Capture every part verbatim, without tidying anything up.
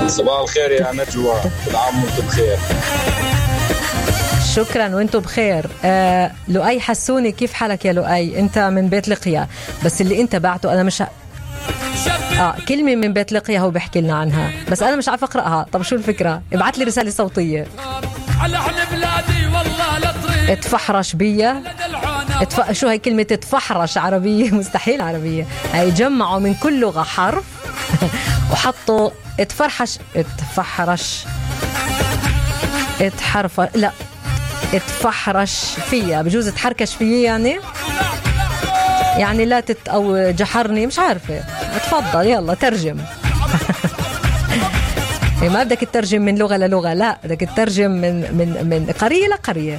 صباح الخير يا نجوى، كل عام وانتم بخير. شكرا وانتم بخير. آه لؤي حسوني، كيف حالك يا لؤي؟ انت من بيت لقيا، بس اللي انت بعته انا مش ه... اه كلمة من بيت لقيا هو بيحكي لنا عنها، بس انا مش عارف اقراها. طب شو الفكرة؟ ابعت لي رسالة صوتية. اتفحرش بيا. اتف... شو هي كلمة اتفحرش عربية؟ مستحيل عربية. هي جمعوا من كل لغة حرف وحطوا اتفرحش اتفحرش اتحرف لا اتفحرش فيها، بجوز اتحركش فيا يعني يعني لا تت او جحرني، مش عارفة. اتفضل يلا ترجم. ما بدك تترجم من لغة للغة، لا بدك تترجم من من من قرية لقرية.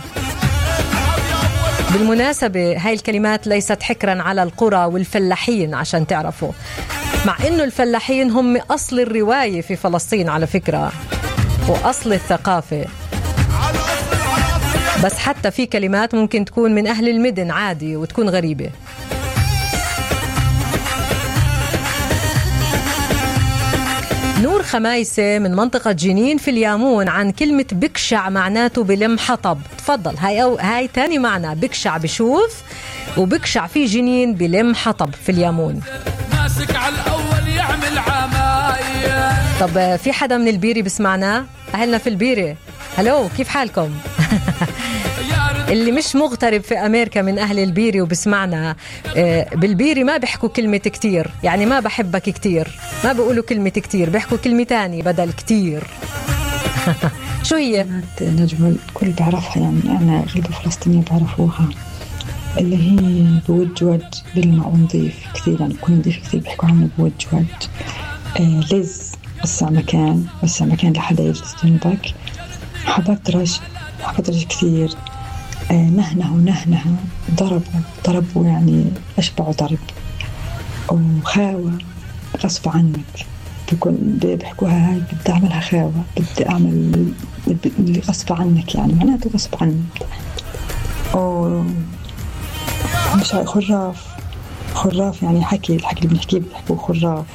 بالمناسبة هاي الكلمات ليست حكرا على القرى والفلاحين عشان تعرفوا، مع إنه الفلاحين هم أصل الرواية في فلسطين على فكرة وأصل الثقافة، بس حتى في كلمات ممكن تكون من أهل المدن عادي وتكون غريبة. نور خمايسة من منطقة جنين في اليامون عن كلمة بكشع معناته بلم حطب. تفضل. هاي أو هاي تاني معنى، بكشع بشوف وبكشع في جنين بلم حطب في اليامون. ماسك على الأول يعمل عماية. طب في حدا من البيري بسمعنا؟ أهلنا في البيري، هلو كيف حالكم؟ اللي مش مغترب في أمريكا من أهل البيري وبسمعنا، بالبيري ما بيحكوا كلمة كتير، يعني ما بحبك كتير، ما بيقولوا كلمة كتير، بيحكوا كلمة تاني بدل كتير. شو هي؟ نجوى الكل بعرفها، يعني أنا غير فلسطينية بعرفوها، اللي هي بوجود بالماء نظيف كثير، يعني يكون نظيف كثير بيحكوا عنه بوجود. آه لز وسع مكان، وسع مكان لحدا يجلس جنبك. حبطرش حبطرش كثير. آه نهنه ونهنه، ضربوا ضربوا يعني أشبعوا ضرب. وخاوة غصب عنك، بيكون بيحكوها هاي بدي أعملها خاوة، بدي أعمل اللي غصب عنك، يعني معناته غصب عنك. أو مش خراف، خراف يعني حكي، الحكي اللي بنحكيه بيحكوه خراف.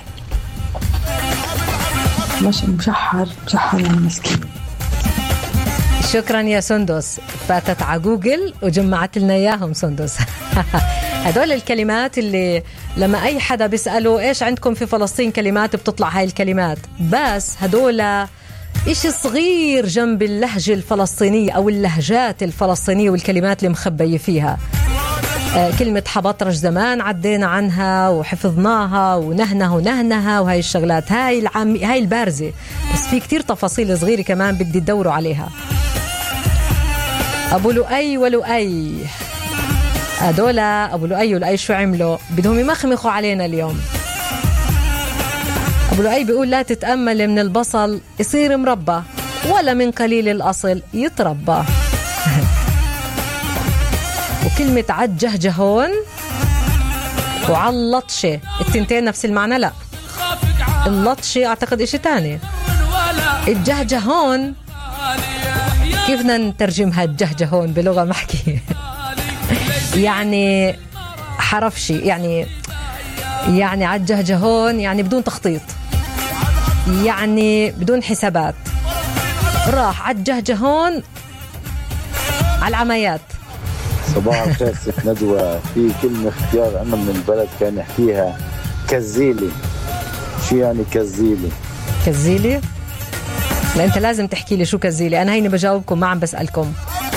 مش مشحر، مشحر يعني مسكين. شكرا يا سندس، فاتت على جوجل وجمعت لنا اياهم سندس. هدول الكلمات اللي لما اي حدا بيسأله ايش عندكم في فلسطين كلمات بتطلع هاي الكلمات، بس هدول إشي صغير جنب اللهجة الفلسطينية أو اللهجات الفلسطينية والكلمات اللي مخبية فيها. آه كلمة حبطرش زمان عدينا عنها وحفظناها، ونهنه ونهنها، وهاي الشغلات هاي العام هاي البارزة، بس في كتير تفاصيل صغيرة كمان بدي تدوروا عليها. أبو لؤي ولؤي، هدول أبو لؤي ولؤي شو عملوا؟ بدهم يمخمخوا علينا اليوم. أبو لؤي بيقول لا تتأمل من البصل يصير مربى، ولا من قليل الأصل يتربى. وكلمة عجهجهون وعاللطشة، التنتين نفس المعنى؟ لا، اللطشة أعتقد إشي تاني. الجهجهون كيف بدنا نترجمها الجهجهون بلغة محكية؟ يعني حرفشي، يعني يعني عجهجهون يعني بدون تخطيط، يعني بدون حسابات، راح عجهجهون على العمايات. صباح الخير ست نجوى، في كلمة اختيار عنا من البلد كان يحكيها كزيلي. شو يعني كزيلي؟ كزيلي؟ لا أنت لازم تحكي لي شو كزيلي، أنا هيني بجاوبكم ما عم بسألكم.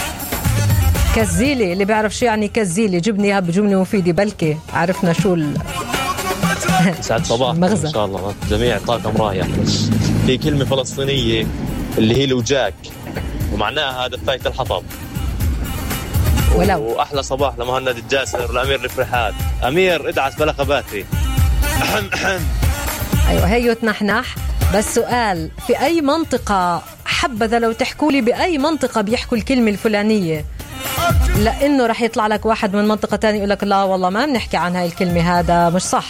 كزيلي اللي بيعرف شو يعني كزيلي جبني اياها بجملة مفيدة، بلكي عرفنا شو ال... سعد صباح المغزى. إن شاء الله جميع طاقم رايح. في كلمة فلسطينية اللي هي لوجاك، ومعناها دفاية الحطب. ولو وأحلى صباح لمهند الجاسر والأمير الفرحات. أمير ادعس بلقباتي. أحم أحم. أيوة هيو تنحنح. بس سؤال، في أي منطقة حبذا لو تحكوا لي بأي منطقة بيحكوا الكلمة الفلانية، لأنه رح يطلع لك واحد من منطقة تانية يقول لك لا والله ما بنحكي عن هاي الكلمة، هذا مش صح.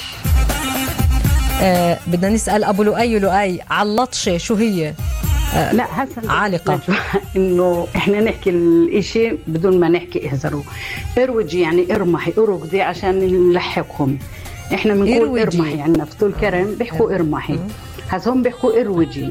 آه بدنا نسأل أبو لؤي لؤي علطشة شو هي؟ آه لا حسن عالقة إنه إحنا نحكي الإشي بدون ما نحكي اهزروا. اروجي يعني ارمحي، ارقدي عشان نلحقهم. إحنا بنقول ارمحي، عندنا في طول كرم بيحكوا ارمحي، هذهم بيحكوا اروجي.